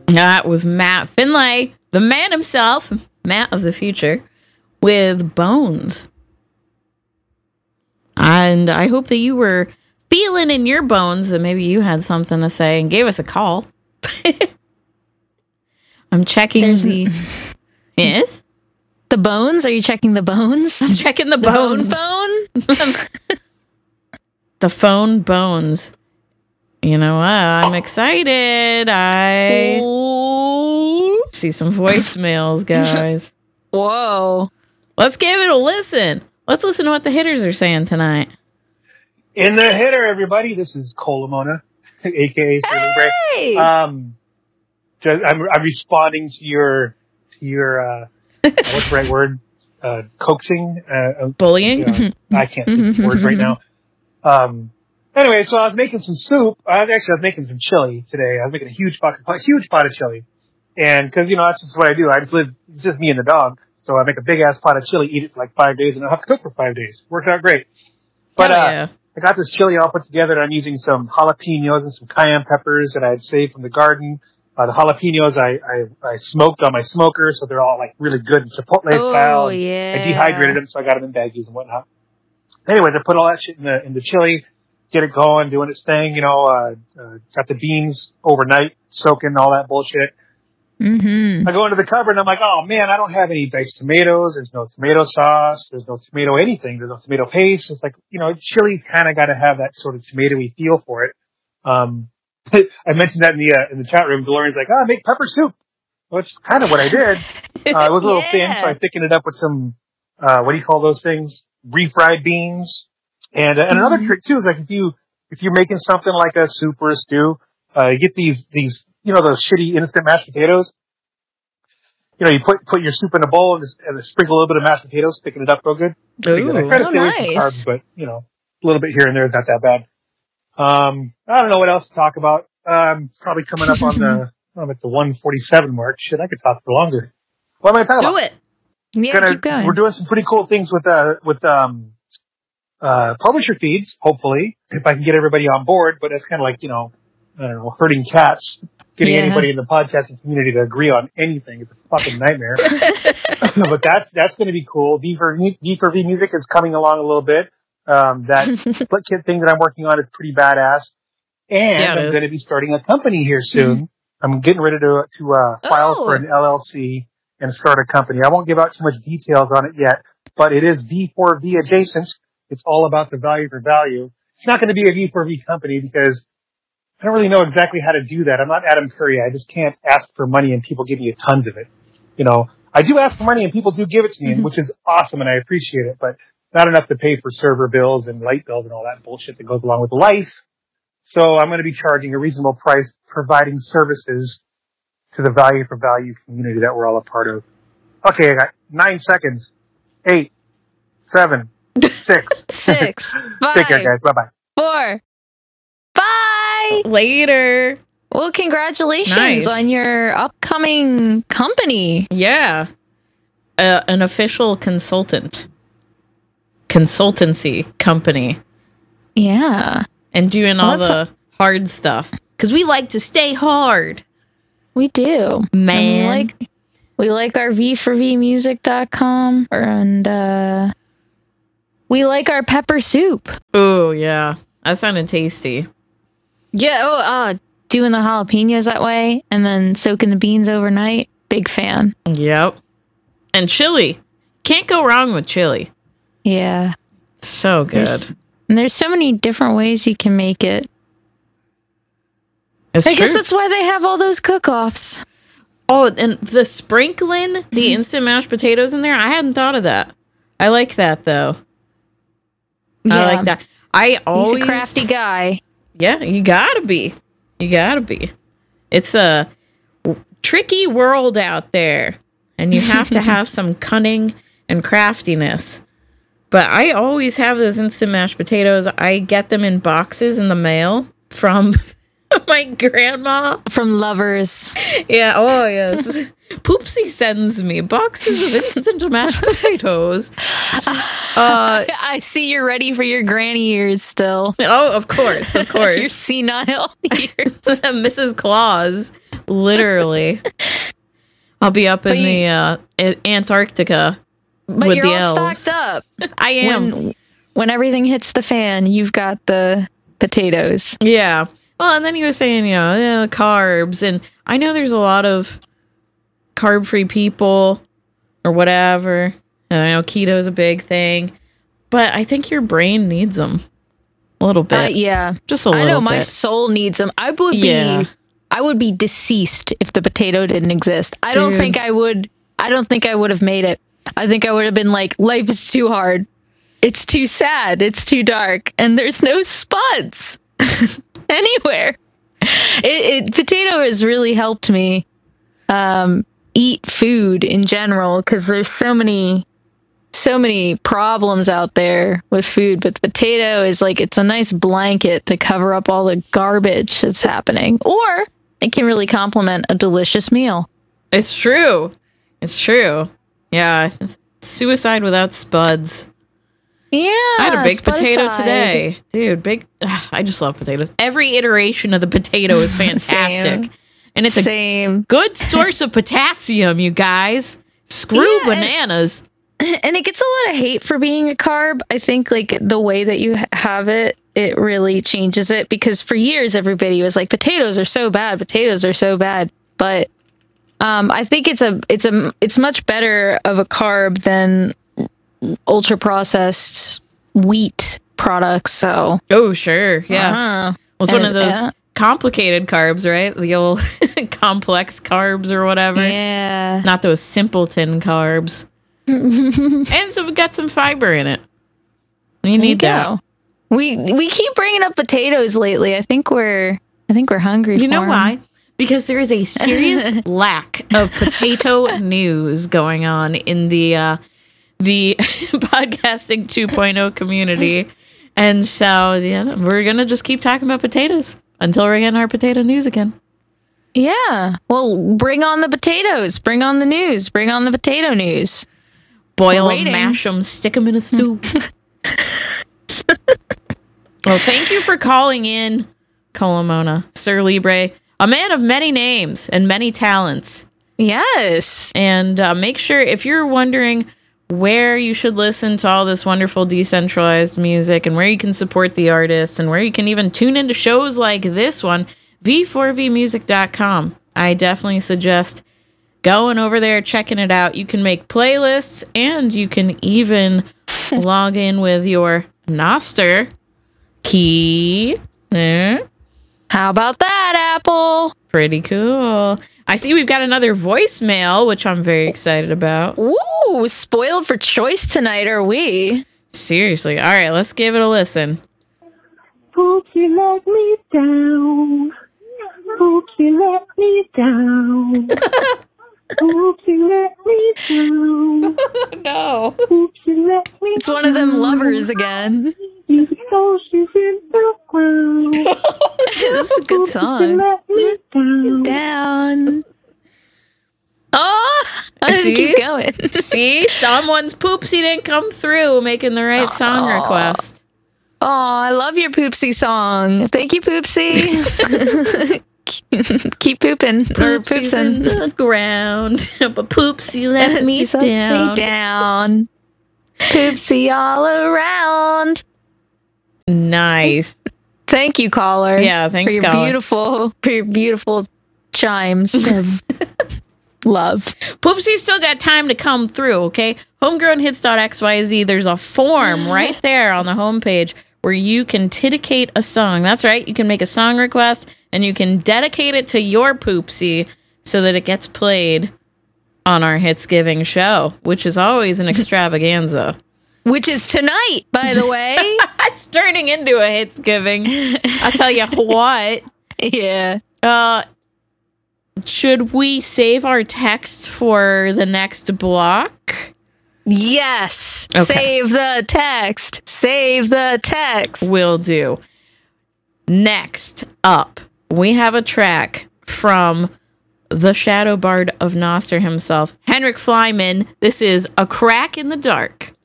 That was Matt Finlay, the man himself, Matt of the future, with Bones. And I hope that you were feeling in your bones that maybe you had something to say and gave us a call. I'm checking Yes? The bones? Are you checking the bones? I'm checking the bones. Phone? The phone bones. You know what? I'm excited. I see some voicemails, guys. Whoa. Let's give it a listen. Let's listen to what the hitters are saying tonight. In the hitter, everybody, this is Cole Lamona, a.k.a. Sterling Bray. Hey! I'm responding to your what's the right word? Coaxing? Bullying? I can't think of the word right now. Anyway, so I was making some soup. I was making some chili today. I was making a huge pot of chili. And cause, that's just what I do. It's just me and the dog. So I make a big ass pot of chili, eat it for like 5 days, and I don't have to cook for 5 days. Worked out great. But, I got this chili all put together, and I'm using some jalapenos and some cayenne peppers that I had saved from the garden. The jalapenos I smoked on my smoker, so they're all like really good and Chipotle style. Oh, yeah. I dehydrated them, so I got them in baggies and whatnot. Anyways, I put all that shit in the chili, get it going, doing its thing, got the beans overnight, soaking, all that bullshit. Mm-hmm. I go into the cupboard and I'm like, oh man, I don't have any diced tomatoes. There's no tomato sauce. There's no tomato anything. There's no tomato paste. It's like, chili's kind of got to have that sort of tomatoey feel for it. I mentioned that in the chat room. DeLorean's like, make pepper soup. Well, that's kind of what I did. It was a little thin, so I thickened it up with some, what do you call those things? Refried beans. And another trick too is like if you're making something like a soup or a stew, you get these those shitty instant mashed potatoes. You put your soup in a bowl and sprinkle a little bit of mashed potatoes, thicken it up real good. Ooh, I try to stay away from carbs, but a little bit here and there is not that bad. I don't know what else to talk about. Probably coming up on at the 147 mark. Shit, I could talk for longer. What am I talking about? Do it. Yeah, keep going. We're doing some pretty cool things with publisher feeds, hopefully, if I can get everybody on board. But that's kind of like, I don't know, herding cats. Getting anybody in the podcasting community to agree on anything is a fucking nightmare. But that's going to be cool. V for V music is coming along a little bit. That split kit thing that I'm working on is pretty badass. And I'm going to be starting a company here soon. I'm getting ready to file for an LLC and start a company. I won't give out too much details on it yet, but it is V4V adjacent. It's all about the value for value. It's not going to be a V4V company because I don't really know exactly how to do that. I'm not Adam Curry. I just can't ask for money and people give me tons of it. I do ask for money and people do give it to me, which is awesome and I appreciate it, but not enough to pay for server bills and light bills and all that bullshit that goes along with life. So I'm going to be charging a reasonable price, providing services to the value for value community that we're all a part of. Okay, I got 9 seconds. 8, 7, 6. 6, 5. Take care, guys. Bye-bye. 4. Bye. Later. Well, congratulations on your upcoming company. Yeah. An official consultancy company. Yeah. And doing all the hard stuff. Because we like to stay hard. We do. Man. We like our V4Vmusic.com and we like our pepper soup. Oh, yeah. That sounded tasty. Yeah, doing the jalapenos that way and then soaking the beans overnight. Big fan. Yep. And chili. Can't go wrong with chili. Yeah. So good. There's so many different ways you can make it. I guess that's why they have all those cook-offs. Oh, and the sprinkling, the instant mashed potatoes in there, I hadn't thought of that. I like that, though. Yeah. I like that. He's a crafty guy. Yeah, you gotta be. It's a tricky world out there, and you have to have some cunning and craftiness. But I always have those instant mashed potatoes. I get them in boxes in the mail from my grandma. From Lovers. Yeah, oh yes. Poopsie sends me boxes of instant mashed potatoes. I see you're ready for your granny years still. Oh, of course. Your senile years. Mrs. Claus literally. I'll be up in the Antarctica but with you're the all elves. stocked up. I am. When everything hits the fan, you've got the potatoes. Yeah. Well, and then he was saying, carbs. And I know there's a lot of carb-free people or whatever. And I know keto is a big thing. But I think your brain needs them a little bit. Yeah. Just a little bit. I know bit. my soul needs them. I would be deceased if the potato didn't exist. I don't think I would have made it. I think I would have been like, life is too hard. It's too sad. It's too dark. And there's no spuds anywhere. Potato has really helped me eat food in general, because there's so many problems out there with food, but the potato is like, it's a nice blanket to cover up all the garbage that's happening, or it can really complement a delicious meal. It's true. Yeah. Suicide without spuds. Yeah. I had a big potato Spudicide. today. Dude, I just love potatoes. Every iteration of the potato is fantastic. And it's a good source of potassium, you guys. Screw bananas. And it gets a lot of hate for being a carb. I think like the way that you have it really changes it, because for years everybody was like, potatoes are so bad. But I think it's much better of a carb than ultra processed wheat products. So Sure, yeah. Well, it's one of those complicated carbs, right? The old complex carbs or whatever. Yeah, not those simpleton carbs. And so we've got some fiber in it. You need that. We keep bringing up potatoes lately. I think we're hungry. You know why? Because there is a serious lack of potato news going on in the podcasting 2.0 community. And so, we're going to just keep talking about potatoes until we're getting our potato news again. Yeah. Well, bring on the potatoes. Bring on the news. Bring on the potato news. Boil them, mash them, stick them in a stew. Well, thank you for calling in, Colomona. Sir Libre, a man of many names and many talents. Yes. And make sure, if you're wondering where you should listen to all this wonderful decentralized music and where you can support the artists and where you can even tune into shows like this one, v4vmusic.com. I definitely suggest going over there, checking it out. You can make playlists, and you can even log in with your Nostr key. How about that, Apple? Pretty cool. I see we've got another voicemail, which I'm very excited about. Ooh, spoiled for choice tonight, are we? Seriously. All right, let's give it a listen. Oops, you let me down. Oops, you let me down. Oops, you let me down. No. Oops, you let me It's one of them lovers again. You know she's in the ground. This is a good Oops, you song. let me down. Down. Oh, I See? keep going. See? Someone's poopsie didn't come through making the right song request. Oh, I love your Poopsie song. Thank you, Poopsie. Keep pooping. Poopsie's in the ground, but Poopsie let me Let down. me down. Poopsie all around. Nice. Thank you, caller. Yeah, thanks, for your caller. beautiful chimes of love. Poopsie's still got time to come through, okay? Homegrownhits.xyz, there's a form right there on the homepage where you can dedicate a song. That's right, you can make a song request and you can dedicate it to your Poopsie so that it gets played on our Hitsgiving show, which is always an extravaganza. Which is tonight, by the way. It's turning into a Hitsgiving. I'll tell you what. Yeah. Should we save our text for the next block? Yes. Okay. Save the text. Save the text. Will do. Next up, we have a track from the Shadow Bard of Nostr himself, Henrik Flyman. This is A Crack in the Dark.